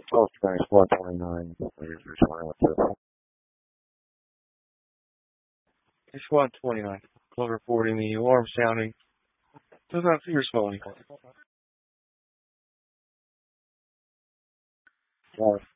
Oh, thanks. 129. It's 129. Clover reporting the alarm sounding. Does not see responding.